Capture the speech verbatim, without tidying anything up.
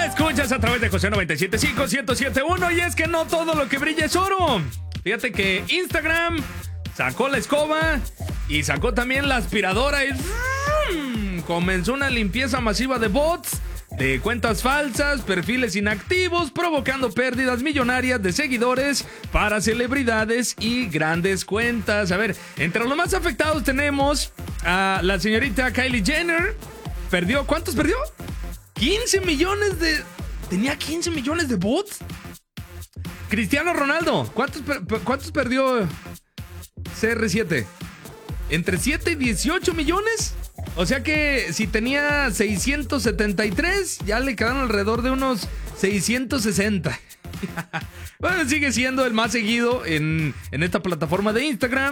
La escuchas a través de José noventa y siete punto cinco, ciento siete punto uno. Y es que no todo lo que brilla es oro. Fíjate que Instagram sacó la escoba y sacó también la aspiradora y ¡fum! Comenzó una limpieza masiva de bots, de cuentas falsas, perfiles inactivos, provocando pérdidas millonarias de seguidores para celebridades y grandes cuentas. A ver, entre los más afectados tenemos a la señorita Kylie Jenner. Perdió, ¿cuántos perdió? quince millones de... ¿Tenía quince millones de bots? Cristiano Ronaldo, ¿cuántos, per... ¿cuántos perdió C R siete? ¿Entre siete y dieciocho millones? O sea que si tenía seiscientos setenta y tres, ya le quedaron alrededor de unos seiscientos sesenta. Bueno, sigue siendo el más seguido en, en esta plataforma de Instagram.